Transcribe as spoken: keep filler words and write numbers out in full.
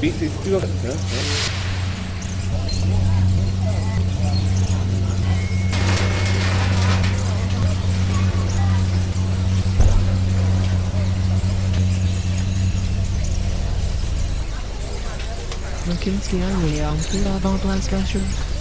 beat c'est toujours comme ça. Ouais. Look into your way, I'm still avant la station.